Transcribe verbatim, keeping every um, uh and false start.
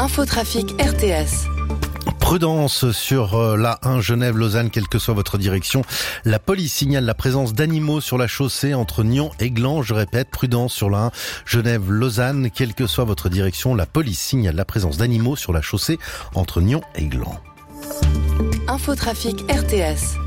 Infotrafic R T S. Prudence sur la un Genève-Lausanne, quelle que soit votre direction. La police signale la présence d'animaux sur la chaussée entre Nyons et Gland. Je répète, prudence sur la un Genève-Lausanne, quelle que soit votre direction. La police signale la présence d'animaux sur la chaussée entre Nyons et Gland. Infotrafic R T S.